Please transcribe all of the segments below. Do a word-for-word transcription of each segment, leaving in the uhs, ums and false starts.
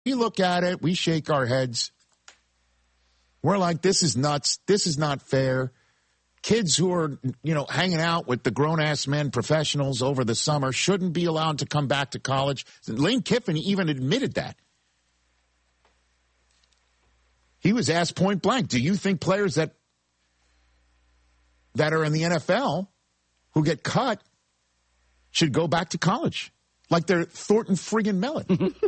we look at it, we shake our heads. We're like, this is nuts. This is not fair. Kids who are, you know, hanging out with the grown-ass men professionals over the summer shouldn't be allowed to come back to college. Lane Kiffin even admitted that. He was asked point blank, do you think players that that are in the N F L who get cut should go back to college? Like they're Thornton friggin' Mellon.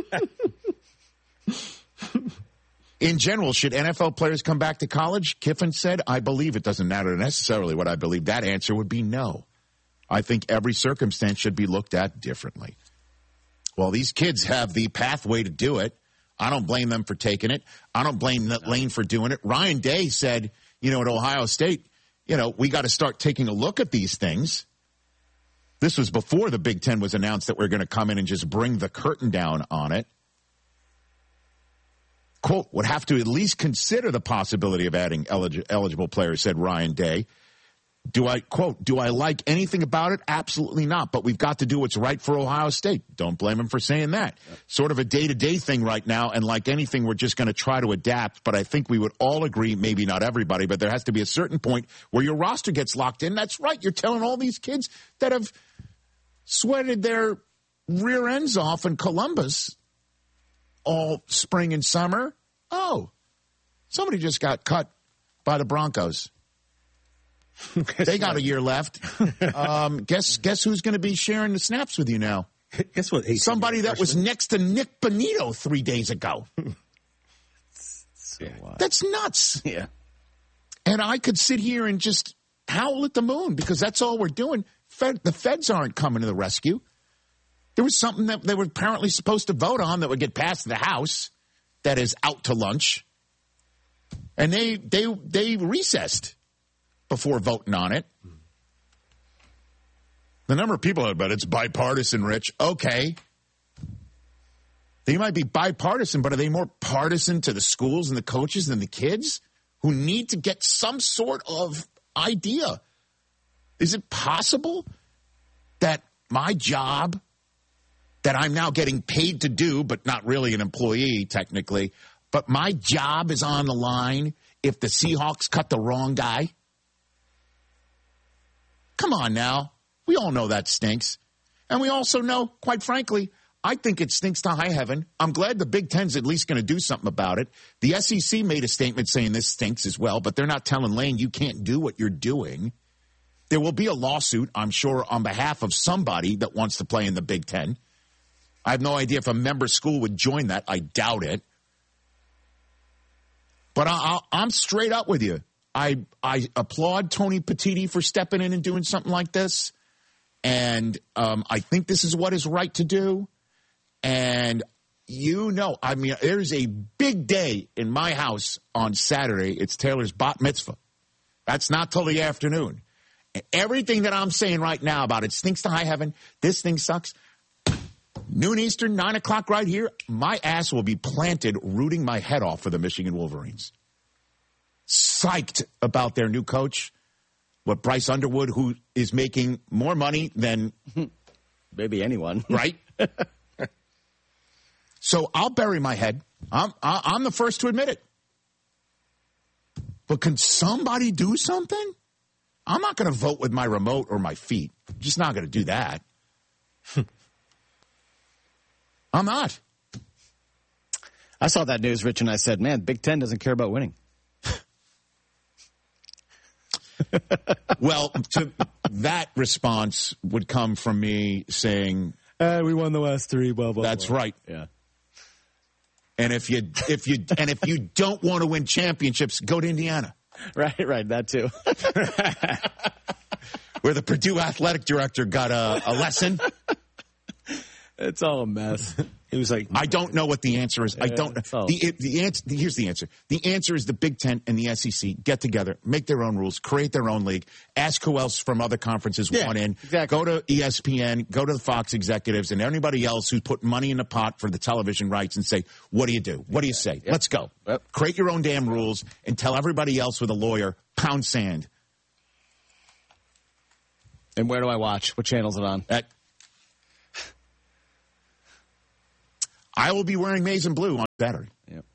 In general, should N F L players come back to college? Kiffin said, I believe it doesn't matter necessarily what I believe. That answer would be no. I think every circumstance should be looked at differently. Well, these kids have the pathway to do it. I don't blame them for taking it. I don't blame Lane for doing it. Ryan Day said, you know, at Ohio State, you know, we got to start taking a look at these things. This was before the Big Ten was announced that we're going to come in and just bring the curtain down on it. Quote, would have to at least consider the possibility of adding elig- eligible players, said Ryan Day. Do I, quote, do I like anything about it? Absolutely not. But we've got to do what's right for Ohio State. Don't blame him for saying that. Yep. Sort of a day-to-day thing right now, and like anything, we're just going to try to adapt. But I think we would all agree, maybe not everybody, but there has to be a certain point where your roster gets locked in. That's right. You're telling all these kids that have sweated their rear ends off in Columbus all spring and summer. Oh, somebody just got cut by the Broncos. They got a year left. Um, guess guess who's going to be sharing the snaps with you now? Guess what? Somebody that was next to Nick Bonito three days ago. So That's nuts. Yeah. And I could sit here and just howl at the moon because that's all we're doing. Fed, the feds aren't coming to the rescue. There was something that they were apparently supposed to vote on that would get passed the House that is out to lunch. And they they they recessed before voting on it. The number of people have bet it's bipartisan, Rich. Okay. They might be bipartisan, but are they more partisan to the schools and the coaches than the kids who need to get some sort of idea? Is it possible that my job that I'm now getting paid to do, but not really an employee technically, but my job is on the line if the Seahawks cut the wrong guy? Come on now. We all know that stinks. And we also know, quite frankly, I think it stinks to high heaven. I'm glad the Big Ten's at least going to do something about it. The S E C made a statement saying this stinks as well, but they're not telling Lane you can't do what you're doing. There will be a lawsuit, I'm sure, on behalf of somebody that wants to play in the Big Ten. I have no idea if a member school would join that. I doubt it. But I, I, I'm straight up with you. I I applaud Tony Petitti for stepping in and doing something like this. And um, I think this is what is right to do. And you know, I mean, there's a big day in my house on Saturday. It's Taylor's bat mitzvah. That's not till the afternoon. And everything that I'm saying right now about it stinks to high heaven, this thing sucks, noon Eastern, nine o'clock right here, my ass will be planted rooting my head off for the Michigan Wolverines. Psyched about their new coach, what Bryce Underwood, who is making more money than maybe anyone, right? So I'll bury my head. I'm I'm the first to admit it. But can somebody do something? I'm not going to vote with my remote or my feet. I'm just not going to do that. I'm not. I saw that news, Rich, and I said, man, Big Ten doesn't care about winning. Well, to, that response would come from me saying, uh, we won the last three, blah, blah, that's blah. right. Yeah. And if you if you and if you don't want to win championships, go to Indiana. Right, right, that too. Where the Purdue athletic director got a, a lesson. It's all a mess. He was like, I don't know what the answer is. Yeah, I don't know. The, the answer, here's the answer. The answer is the Big Ten and the S E C get together, make their own rules, create their own league, ask who else from other conferences yeah, want in, exactly. Go to E S P N, go to the Fox executives and anybody else who put money in the pot for the television rights and say, what do you do? What do you say? Yep. Let's go. Yep. Create your own damn rules and tell everybody else with a lawyer, pound sand. And where do I watch? What channel is it on? At, I will be wearing maize and blue on Saturday. Yep.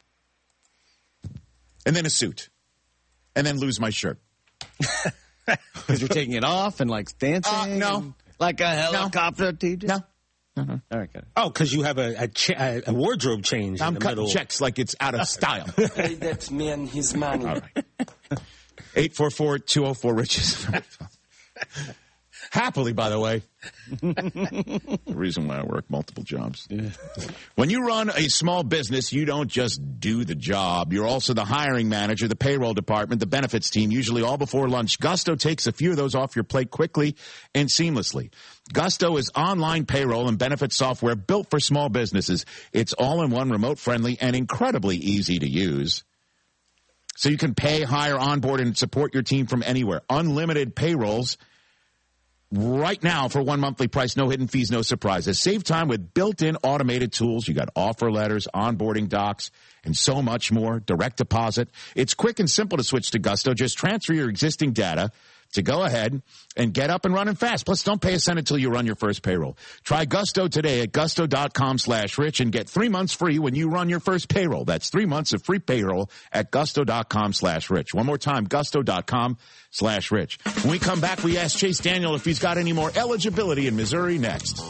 And then a suit. And then lose my shirt. Because you're taking it off and like dancing? Uh, no. Like a helicopter, T J? No. Uh-huh. All right, good. Oh, because you have a, a, ch- a wardrobe change I'm in the cutting middle. checks like it's out of style. Pay that man his money. All right. eight four four, two oh four, riches. Happily, by the way. The reason why I work multiple jobs. Yeah. When you run a small business, you don't just do the job. You're also the hiring manager, the payroll department, the benefits team, usually all before lunch. Gusto takes a few of those off your plate quickly and seamlessly. Gusto is online payroll and benefits software built for small businesses. It's all-in-one, remote-friendly, and incredibly easy to use. So you can pay, hire, onboard, and support your team from anywhere. Unlimited payrolls right now for one monthly price, no hidden fees, no surprises. Save time with built-in automated tools. You got offer letters, onboarding docs, and so much more. Direct deposit. It's quick and simple to switch to Gusto. Just transfer your existing data to go ahead and get up and running fast. Plus, don't pay a cent until you run your first payroll. Try Gusto today at gusto.com slash rich and get three months free when you run your first payroll. That's three months of free payroll at gusto.com slash rich. One more time, gusto.com slash rich. When we come back, we ask Chase Daniel if he's got any more eligibility in Missouri next.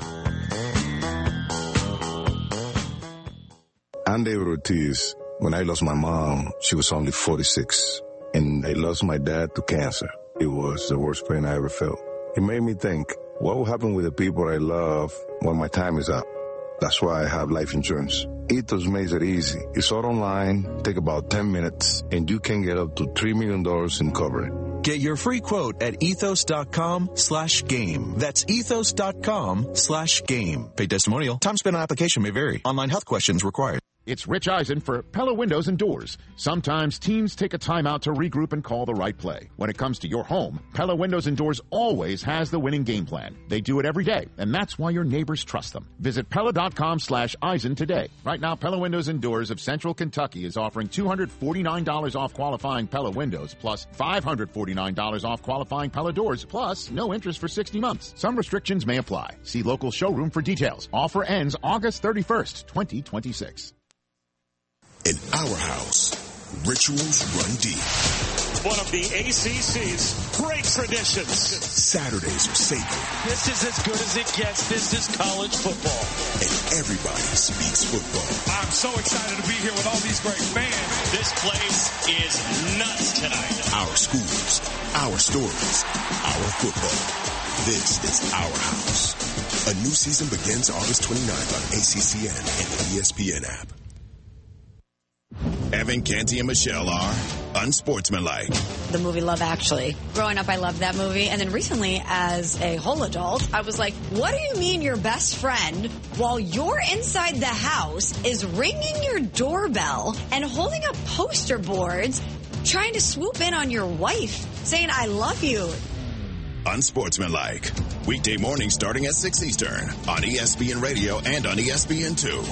I'm David Ortiz. When I lost my mom, she was only forty-six, and I lost my dad to cancer. It was the worst pain I ever felt. It made me think, what will happen with the people I love when my time is up? That's why I have life insurance. Ethos makes it easy. It's all online, take about ten minutes, and you can get up to three million dollars in coverage. Get your free quote at ethos.com slash game. That's ethos.com slash game. Paid testimonial. Time spent on application may vary. Online health questions required. It's Rich Eisen for Pella Windows and Doors. Sometimes teams take a time out to regroup and call the right play. When it comes to your home, Pella Windows and Doors always has the winning game plan. They do it every day, and that's why your neighbors trust them. Visit Pella.com slash Eisen today. Right now, Pella Windows and Doors of Central Kentucky is offering two hundred forty-nine dollars off qualifying Pella windows, plus five hundred forty-nine dollars off qualifying Pella doors, plus no interest for sixty months. Some restrictions may apply. See local showroom for details. Offer ends August thirty-first, twenty twenty-six. In our house, rituals run deep. One of the A C C's great traditions. Saturdays are sacred. This is as good as it gets. This is college football. And everybody speaks football. I'm so excited to be here with all these great fans. This place is nuts tonight. Our schools, our stories, our football. This is our house. A new season begins August twenty-ninth on A C C N and the E S P N app. Evan, Canty, and Michelle are unsportsmanlike. The movie Love Actually. Growing up, I loved that movie. And then recently, as a whole adult, I was like, what do you mean your best friend, while you're inside the house, is ringing your doorbell and holding up poster boards, trying to swoop in on your wife, saying, I love you? Unsportsmanlike. Weekday mornings starting at six Eastern on E S P N Radio and on E S P N two.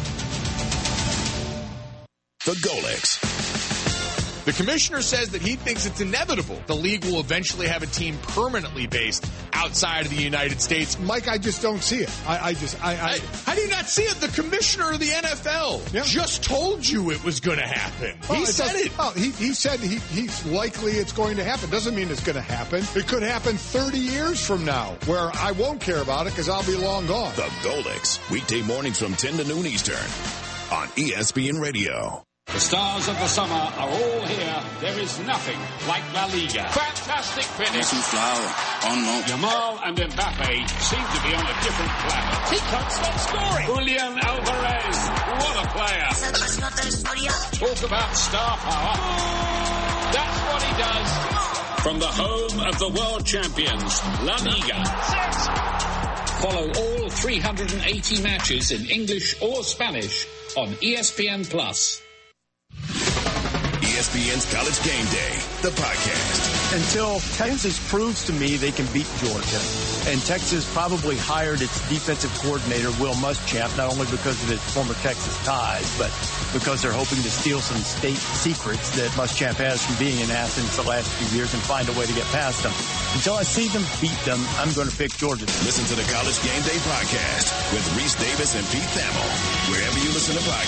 The Golix. The commissioner says that he thinks it's inevitable the league will eventually have a team permanently based outside of the United States. Mike, I just don't see it. I, I just, I, I, I, how do you not see it? The commissioner of the N F L yeah. just told you it was going to happen. Well, he it said does, it. Well, he, he said he, he's likely it's going to happen. Doesn't mean it's going to happen. It could happen thirty years from now, where I won't care about it because I'll be long gone. The Golix. Weekday mornings from ten to noon Eastern on E S P N Radio. The stars of the summer are all here. There is nothing like La Liga. Fantastic finish. Yamal and Mbappe seem to be on a different planet. He can't stop scoring. Julian Alvarez, what a player. Talk about star power. That's what he does. From the home of the world champions, La Liga. Follow all three hundred eighty matches in English or Spanish on E S P N Plus. E S P N's College Game Day, the podcast. Until Texas proves to me they can beat Georgia, and Texas probably hired its defensive coordinator, Will Muschamp, not only because of his former Texas ties, but because they're hoping to steal some state secrets that Muschamp has from being in Athens the last few years and find a way to get past them. Until I see them beat them, I'm going to pick Georgia. Listen to the College Game Day podcast with Reese Davis and Pete Thamel, wherever you listen to podcasts.